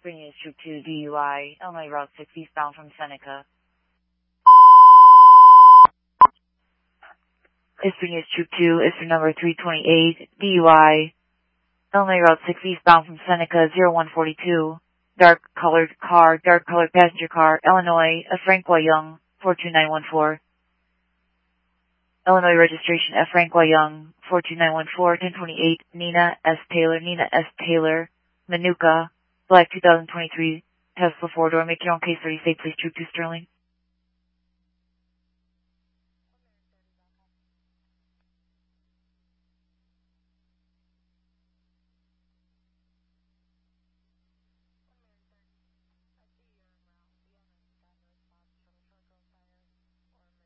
Spring is Troop 2 DUI, Illinois Route 6 eastbound from Seneca. Spring is Troop 2, is for number 328, DUI, Illinois Route 6 eastbound from Seneca, 0142. Dark colored car, dark colored passenger car, Illinois, Frank Young, 42914. Illinois registration, Frank Young, 42914, 1028, Nina S. Taylor, Manuka, Black 2023, Tesla 4-door. Make your own case 30 safe, please, Troop 2 Sterling.